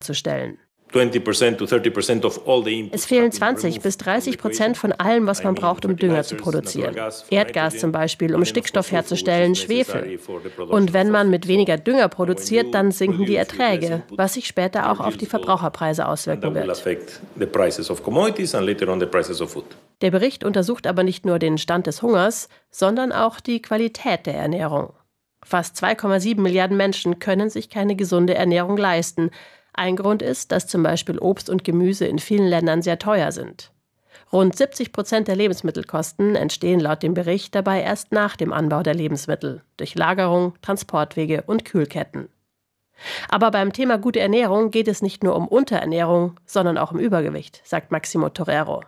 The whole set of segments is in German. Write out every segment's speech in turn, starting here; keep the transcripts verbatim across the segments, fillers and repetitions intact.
zu stellen. Es fehlen zwanzig bis dreißig Prozent von allem, was man braucht, um Dünger zu produzieren. Erdgas zum Beispiel, um Stickstoff herzustellen, Schwefel. Und wenn man mit weniger Dünger produziert, dann sinken die Erträge, was sich später auch auf die Verbraucherpreise auswirken wird. Der Bericht untersucht aber nicht nur den Stand des Hungers, sondern auch die Qualität der Ernährung. Fast zwei Komma sieben Milliarden Menschen können sich keine gesunde Ernährung leisten. Ein Grund ist, dass zum Beispiel Obst und Gemüse in vielen Ländern sehr teuer sind. Rund siebzig Prozent der Lebensmittelkosten entstehen laut dem Bericht dabei erst nach dem Anbau der Lebensmittel, durch Lagerung, Transportwege und Kühlketten. Aber beim Thema gute Ernährung geht es nicht nur um Unterernährung, sondern auch um Übergewicht, sagt Maximo Torero.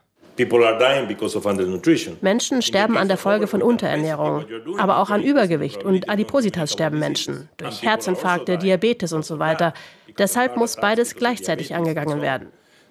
Menschen sterben an der Folge von Unterernährung, aber auch an Übergewicht und Adipositas sterben Menschen, durch Herzinfarkte, Diabetes und so weiter. Deshalb muss beides gleichzeitig angegangen werden.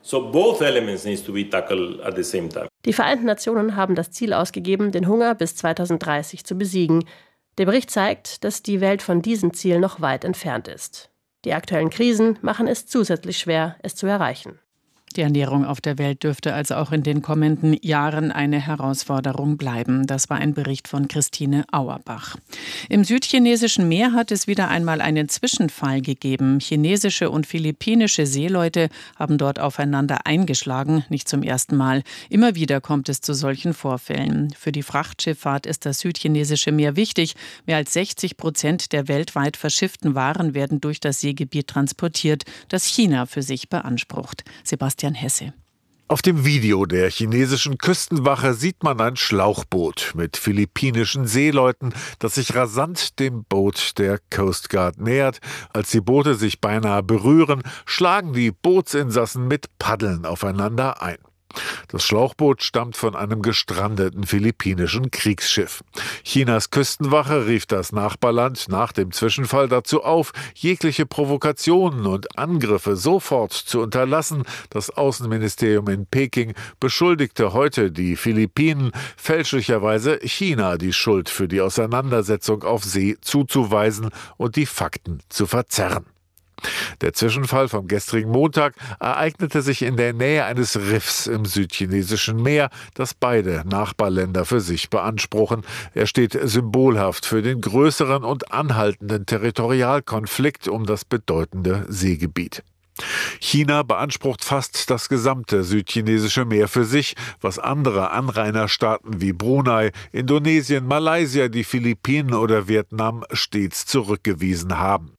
Die Vereinten Nationen haben das Ziel ausgegeben, den Hunger bis zweitausenddreißig zu besiegen. Der Bericht zeigt, dass die Welt von diesem Ziel noch weit entfernt ist. Die aktuellen Krisen machen es zusätzlich schwer, es zu erreichen. Die Ernährung auf der Welt dürfte also auch in den kommenden Jahren eine Herausforderung bleiben. Das war ein Bericht von Christine Auerbach. Im südchinesischen Meer hat es wieder einmal einen Zwischenfall gegeben. Chinesische und philippinische Seeleute haben dort aufeinander eingeschlagen, nicht zum ersten Mal. Immer wieder kommt es zu solchen Vorfällen. Für die Frachtschifffahrt ist das südchinesische Meer wichtig. Mehr als sechzig Prozent der weltweit verschifften Waren werden durch das Seegebiet transportiert, das China für sich beansprucht. Sebastian Hesse. Auf dem Video der chinesischen Küstenwache sieht man ein Schlauchboot mit philippinischen Seeleuten, das sich rasant dem Boot der Coast Guard nähert. Als die Boote sich beinahe berühren, schlagen die Bootsinsassen mit Paddeln aufeinander ein. Das Schlauchboot stammt von einem gestrandeten philippinischen Kriegsschiff. Chinas Küstenwache rief das Nachbarland nach dem Zwischenfall dazu auf, jegliche Provokationen und Angriffe sofort zu unterlassen. Das Außenministerium in Peking beschuldigte heute die Philippinen, fälschlicherweise China die Schuld für die Auseinandersetzung auf See zuzuweisen und die Fakten zu verzerren. Der Zwischenfall vom gestrigen Montag ereignete sich in der Nähe eines Riffs im südchinesischen Meer, das beide Nachbarländer für sich beanspruchen. Er steht symbolhaft für den größeren und anhaltenden Territorialkonflikt um das bedeutende Seegebiet. China beansprucht fast das gesamte südchinesische Meer für sich, was andere Anrainerstaaten wie Brunei, Indonesien, Malaysia, die Philippinen oder Vietnam stets zurückgewiesen haben.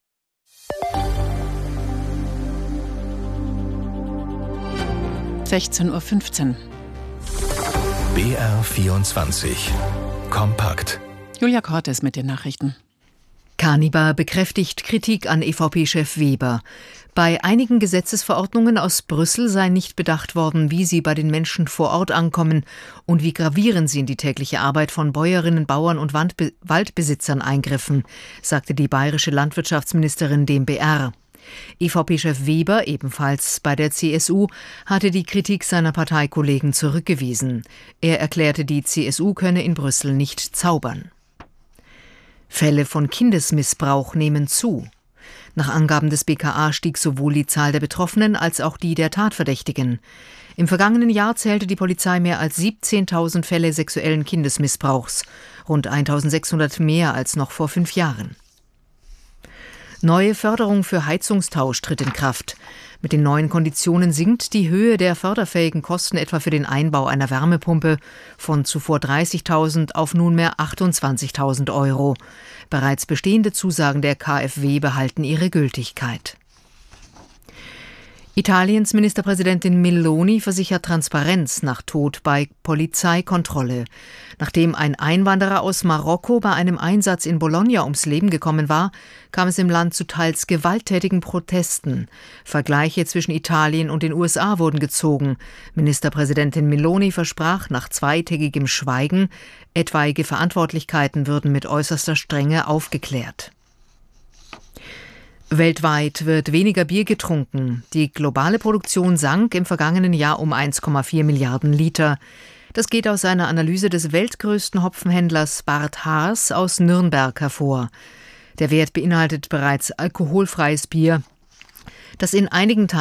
sechzehn Uhr fünfzehn. B R vierundzwanzig. Kompakt. Julia Cortes mit den Nachrichten. Karniber bekräftigt Kritik an E V P-Chef Weber. Bei einigen Gesetzesverordnungen aus Brüssel sei nicht bedacht worden, wie sie bei den Menschen vor Ort ankommen und wie gravierend sie in die tägliche Arbeit von Bäuerinnen, Bauern und Wandbe- Waldbesitzern eingriffen, sagte die bayerische Landwirtschaftsministerin dem B R. E V P-Chef Weber, ebenfalls bei der C S U, hatte die Kritik seiner Parteikollegen zurückgewiesen. Er erklärte, die C S U könne in Brüssel nicht zaubern. Fälle von Kindesmissbrauch nehmen zu. Nach Angaben des B K A stieg sowohl die Zahl der Betroffenen als auch die der Tatverdächtigen. Im vergangenen Jahr zählte die Polizei mehr als siebzehntausend Fälle sexuellen Kindesmissbrauchs, rund eintausendsechshundert mehr als noch vor fünf Jahren. Neue Förderung für Heizungstausch tritt in Kraft. Mit den neuen Konditionen sinkt die Höhe der förderfähigen Kosten etwa für den Einbau einer Wärmepumpe von zuvor dreißigtausend auf nunmehr achtundzwanzigtausend Euro. Bereits bestehende Zusagen der K f W behalten ihre Gültigkeit. Italiens Ministerpräsidentin Meloni versichert Transparenz nach Tod bei Polizeikontrolle. Nachdem ein Einwanderer aus Marokko bei einem Einsatz in Bologna ums Leben gekommen war, kam es im Land zu teils gewalttätigen Protesten. Vergleiche zwischen Italien und den U S A wurden gezogen. Ministerpräsidentin Meloni versprach nach zweitägigem Schweigen, etwaige Verantwortlichkeiten würden mit äußerster Strenge aufgeklärt. Weltweit wird weniger Bier getrunken. Die globale Produktion sank im vergangenen Jahr um eins Komma vier Milliarden Liter. Das geht aus einer Analyse des weltgrößten Hopfenhändlers Bart Haas aus Nürnberg hervor. Der Wert beinhaltet bereits alkoholfreies Bier, das in einigen Teilen